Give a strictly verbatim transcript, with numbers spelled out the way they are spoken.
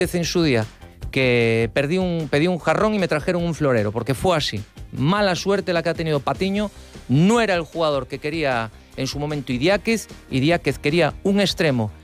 en su día que perdí un, pedí un jarrón y me trajeron un florero, porque fue así. Mala suerte la que ha tenido Patiño, no era el jugador que quería en su momento Idiáquez. Idiáquez quería un extremo